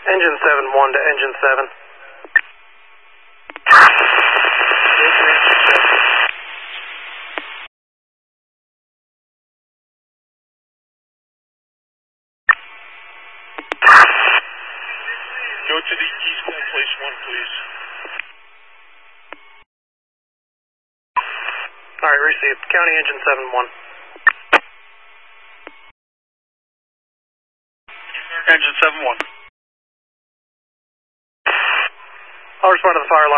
Engine 7-1 to engine 7. Go to the eastbound place 1, please. Alright, received. County engine 7-1. Engine 7-1. I'll respond to the fire alarm.